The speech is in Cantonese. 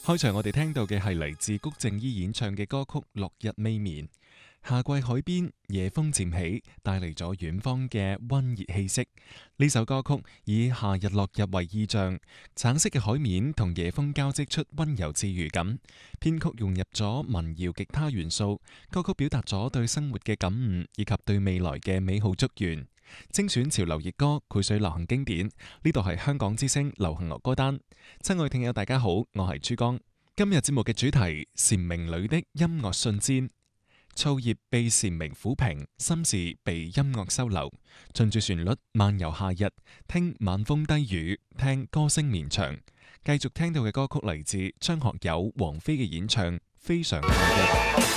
開場我哋聽到嘅係嚟自谷靜依演唱嘅歌曲《落日未眠》。夏季海邊，夜風漸起，帶嚟咗遠方嘅溫熱氣息。呢首歌曲以夏日落日為意象，橙色嘅海面同夜風交織出溫柔治愈感。編曲融入咗民謠吉他元素，歌曲表達咗對生活嘅感悟以及對未來嘅美好祝願。精選潮流熱歌，繪水流行經典。呢度係香港之聲流行樂歌單。親愛聽友大家好，我係珠江。今日節目嘅主題：蟬鳴裏的音樂信簪。燥葉被蟬鳴撫平，心事被音樂收留。循住旋律漫遊夏日，聽晚風低語，聽歌聲綿長。繼續聽到嘅歌曲嚟自張學友、王菲嘅演唱《非常愛的》。